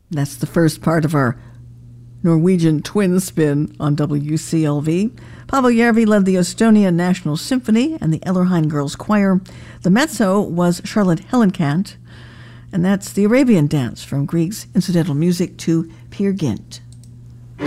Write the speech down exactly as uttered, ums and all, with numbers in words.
That's the first part of our Norwegian twin spin on W C L V. Paavo Järvi led the Estonian National Symphony and the Ellerheim Girls Choir. The mezzo was Charlotte Hellenkamp, and that's the Arabian Dance from Grieg's incidental music to Peer Gynt.